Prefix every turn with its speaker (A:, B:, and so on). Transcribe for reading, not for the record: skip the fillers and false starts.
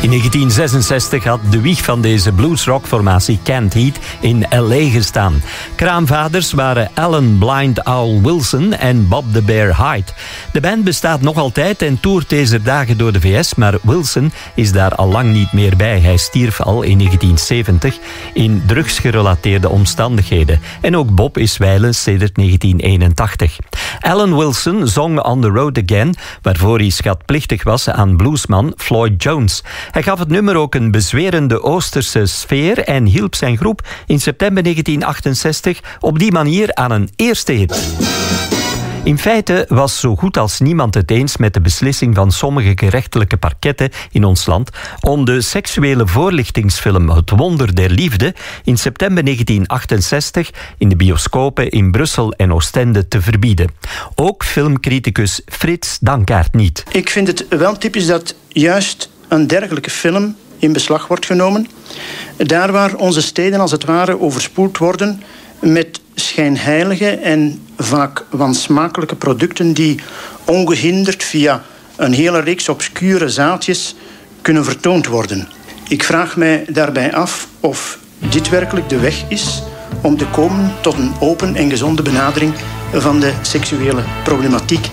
A: In 1966 had de wieg van deze bluesrockformatie Canned Heat in L.A. gestaan. Kraamvaders waren Alan Blind Owl Wilson en Bob the Bear Hyde. De band bestaat nog altijd en toert deze dagen door de VS, maar Wilson is daar al lang niet meer bij. Hij stierf al in 1970 in drugsgerelateerde omstandigheden. En ook Bob is wijlen sedert 1981. Alan Wilson zong On the Road Again, waarvoor hij schatplichtig was aan bluesman Floyd Jones. Hij gaf het nummer ook een bezwerende Oosterse sfeer en hielp zijn groep in september 1968 op die manier aan een eerste hit. In feite was zo goed als niemand het eens met de beslissing van sommige gerechtelijke parketten in ons land om de seksuele voorlichtingsfilm Het Wonder der Liefde in september 1968 in de bioscopen in Brussel en Oostende te verbieden. Ook filmcriticus Frits dankaart niet.
B: Ik vind het wel typisch dat juist een dergelijke film in beslag wordt genomen. Daar waar onze steden als het ware overspoeld worden met schijnheilige en vaak wansmakelijke producten die ongehinderd via een hele reeks obscure zaaltjes kunnen vertoond worden. Ik vraag mij daarbij af of dit werkelijk de weg is om te komen tot een open en gezonde benadering van de seksuele problematiek